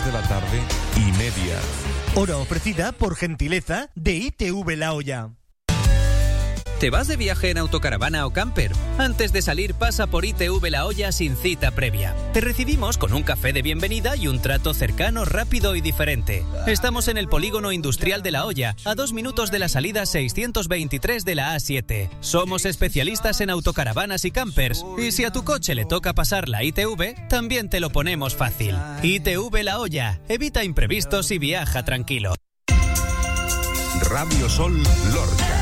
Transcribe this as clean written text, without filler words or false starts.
de la tarde y media. Hora ofrecida por gentileza de ITV La Olla. ¿Te vas de viaje en autocaravana o camper? Antes de salir pasa por ITV La Olla sin cita previa. Te recibimos con un café de bienvenida y un trato cercano, rápido y diferente. Estamos en el polígono industrial de La Olla, a 2 minutos de la salida 623 de la A7. Somos especialistas en autocaravanas y campers. Y si a tu coche le toca pasar la ITV, también te lo ponemos fácil. ITV La Olla. Evita imprevistos y viaja tranquilo. Radio Sol Lorca.